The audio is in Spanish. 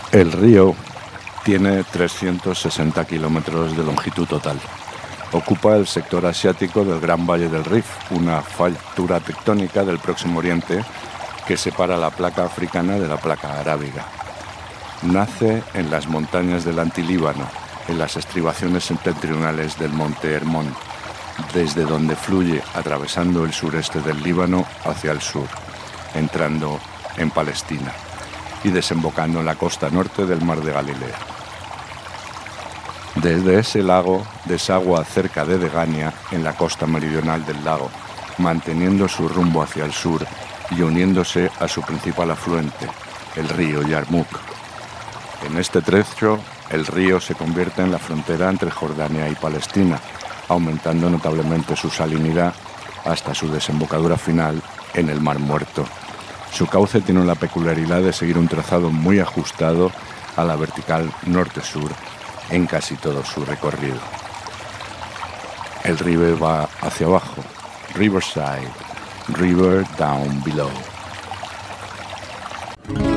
El río tiene 360 kilómetros de longitud total. Ocupa el sector asiático del Gran Valle del Rif, una fractura tectónica del Próximo Oriente que separa la placa africana de la placa arábiga. Nace en las montañas del Antilíbano, en las estribaciones septentrionales del monte Hermón, desde donde fluye atravesando el sureste del Líbano hacia el sur, entrando en Palestina y desembocando en la costa norte del Mar de Galilea. Desde ese lago desagua cerca de Degania, en la costa meridional del lago, manteniendo su rumbo hacia el sur y uniéndose a su principal afluente, el río Yarmuk. En este trecho, el río se convierte en la frontera entre Jordania y Palestina, aumentando notablemente su salinidad hasta su desembocadura final en el Mar Muerto. Su cauce tiene la peculiaridad de seguir un trazado muy ajustado a la vertical norte-sur en casi todo su recorrido. El río va hacia abajo, Riverside, River Down Below.